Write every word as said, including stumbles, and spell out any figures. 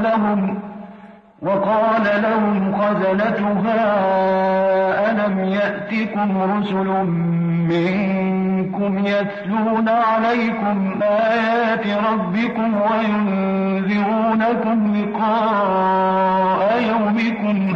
لهم وقال لهم خزنتها ألم يأتكم رسل منكم يتلون عليكم آيات ربكم وينذرونكم لقاء يومكم